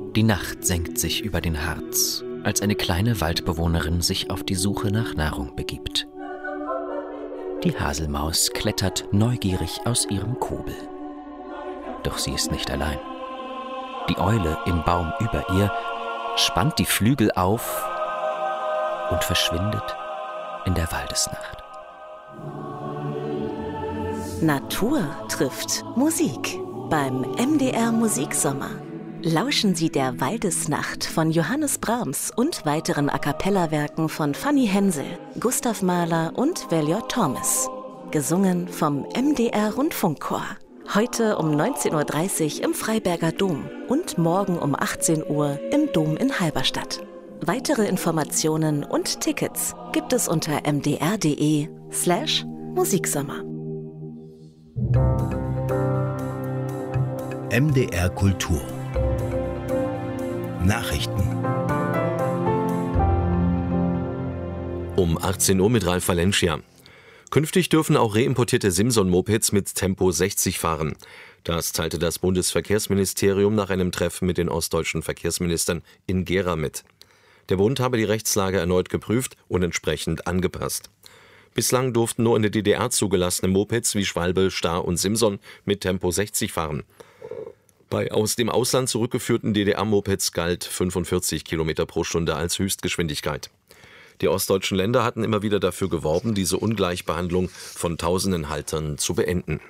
Die Nacht senkt sich über den Harz, als eine kleine Waldbewohnerin sich auf die Suche nach Nahrung begibt. Die Haselmaus klettert neugierig aus ihrem Kobel. Doch sie ist nicht allein. Die Eule im Baum über ihr spannt die Flügel auf und verschwindet in der Waldesnacht. Natur trifft Musik beim MDR Musiksommer. Lauschen Sie der Waldesnacht von Johannes Brahms und weiteren A-cappella-Werken von Fanny Hensel, Gustav Mahler und Valiant Thomas. Gesungen vom MDR Rundfunkchor. Heute um 19.30 Uhr im Freiberger Dom und morgen um 18 Uhr im Dom in Halberstadt. Weitere Informationen und Tickets gibt es unter mdr.de/Musiksommer. MDR Kultur Nachrichten. Um 18 Uhr mit Ralf Valencia. Künftig dürfen auch reimportierte Simson-Mopeds mit Tempo 60 fahren. Das teilte das Bundesverkehrsministerium nach einem Treffen mit den ostdeutschen Verkehrsministern in Gera mit. Der Bund habe die Rechtslage erneut geprüft und entsprechend angepasst. Bislang durften nur in der DDR zugelassene Mopeds wie Schwalbe, Star und Simson mit Tempo 60 fahren. Bei aus dem Ausland zurückgeführten DDR-Mopeds galt 45 km pro Stunde als Höchstgeschwindigkeit. Die ostdeutschen Länder hatten immer wieder dafür geworben, diese Ungleichbehandlung von tausenden Haltern zu beenden.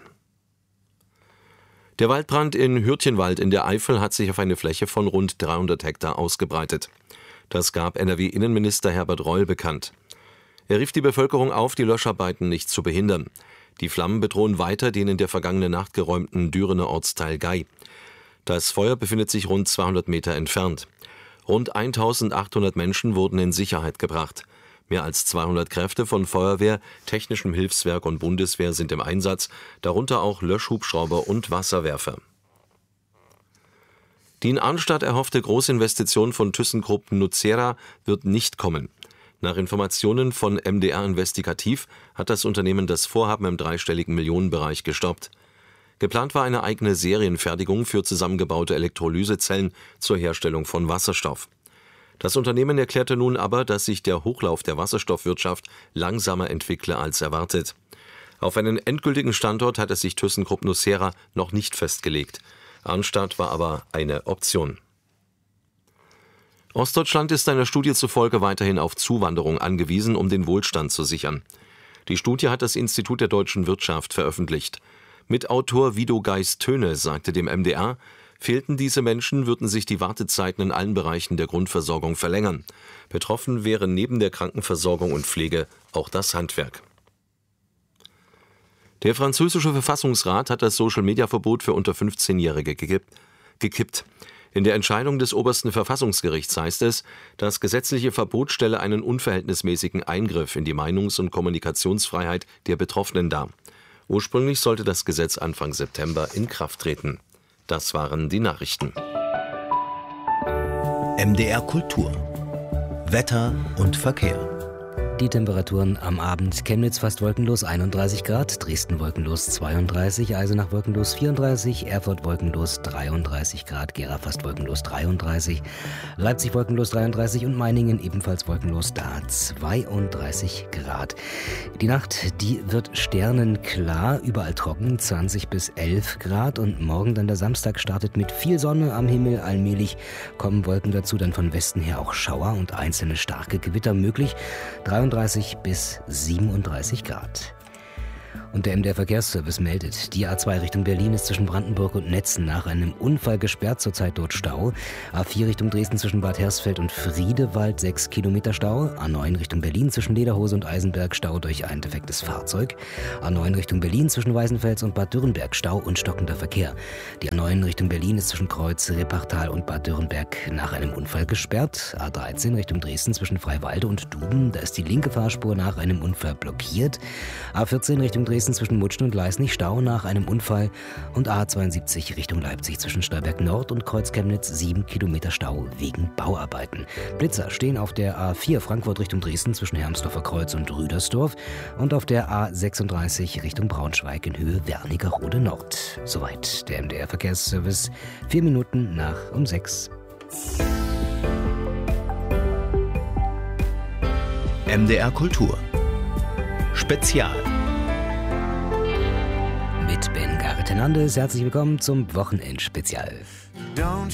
Der Waldbrand in Hürtchenwald in der Eifel hat sich auf eine Fläche von rund 300 Hektar ausgebreitet. Das gab NRW-Innenminister Herbert Reul bekannt. Er rief die Bevölkerung auf, die Löscharbeiten nicht zu behindern. Die Flammen bedrohen weiter den in der vergangenen Nacht geräumten Dürener Ortsteil Gei. Das Feuer befindet sich rund 200 Meter entfernt. Rund 1800 Menschen wurden in Sicherheit gebracht. Mehr als 200 Kräfte von Feuerwehr, Technischem Hilfswerk und Bundeswehr sind im Einsatz, darunter auch Löschhubschrauber und Wasserwerfer. Die in Arnstadt erhoffte Großinvestition von ThyssenKrupp Nucera wird nicht kommen. Nach Informationen von MDR Investigativ hat das Unternehmen das Vorhaben im dreistelligen Millionenbereich gestoppt. Geplant war eine eigene Serienfertigung für zusammengebaute Elektrolysezellen zur Herstellung von Wasserstoff. Das Unternehmen erklärte nun aber, dass sich der Hochlauf der Wasserstoffwirtschaft langsamer entwickle als erwartet. Auf einen endgültigen Standort hat es sich ThyssenKrupp Nucera noch nicht festgelegt. Arnstadt war aber eine Option. Ostdeutschland ist einer Studie zufolge weiterhin auf Zuwanderung angewiesen, um den Wohlstand zu sichern. Die Studie hat das Institut der deutschen Wirtschaft veröffentlicht. Mitautor Wido Geist-Töne sagte dem MDR, fehlten diese Menschen, würden sich die Wartezeiten in allen Bereichen der Grundversorgung verlängern. Betroffen wäre neben der Krankenversorgung und Pflege auch das Handwerk. Der französische Verfassungsrat hat das Social-Media-Verbot für unter 15-Jährige gekippt. In der Entscheidung des obersten Verfassungsgerichts heißt es, das gesetzliche Verbot stelle einen unverhältnismäßigen Eingriff in die Meinungs- und Kommunikationsfreiheit der Betroffenen dar. Ursprünglich sollte das Gesetz Anfang September in Kraft treten. Das waren die Nachrichten. MDR Kultur Wetter und Verkehr. Die Temperaturen am Abend: Chemnitz fast wolkenlos 31 Grad, Dresden wolkenlos 32, Eisenach wolkenlos 34, Erfurt wolkenlos 33 Grad, Gera fast wolkenlos 33, Leipzig wolkenlos 33 und Meiningen ebenfalls wolkenlos, da 32 Grad. Die Nacht, die wird sternenklar, überall trocken, 20 bis 11 Grad und morgen dann der Samstag startet mit viel Sonne am Himmel. Allmählich kommen Wolken dazu, dann von Westen her auch Schauer und einzelne starke Gewitter möglich. 33 bis 37 Grad. Und der MDR Verkehrsservice meldet, die A2 Richtung Berlin ist zwischen Brandenburg und Netzen nach einem Unfall gesperrt, zurzeit dort Stau. A4 Richtung Dresden zwischen Bad Hersfeld und Friedewald 6 Kilometer Stau. A9 Richtung Berlin zwischen Lederhose und Eisenberg Stau durch ein defektes Fahrzeug. A9 Richtung Berlin zwischen Weißenfels und Bad Dürrenberg Stau und stockender Verkehr. Die A9 Richtung Berlin ist zwischen Kreuz, Reppachtal und Bad Dürrenberg nach einem Unfall gesperrt. A13 Richtung Dresden zwischen Freiwalde und Duben, da ist die linke Fahrspur nach einem Unfall blockiert. A14 Richtung Dresden zwischen Mutschen und Leisnig Stau nach einem Unfall und A72 Richtung Leipzig zwischen Stolberg Nord und Kreuz Chemnitz 7 Kilometer Stau wegen Bauarbeiten. Blitzer stehen auf der A4 Frankfurt Richtung Dresden zwischen Hermsdorfer Kreuz und Rüdersdorf und auf der A36 Richtung Braunschweig in Höhe Wernigerode Nord. Soweit der MDR Verkehrsservice, 4 Minuten nach um 6. MDR Kultur Spezial Mit Ben Garret Hernandez. Herzlich willkommen zum Wochenendspezial.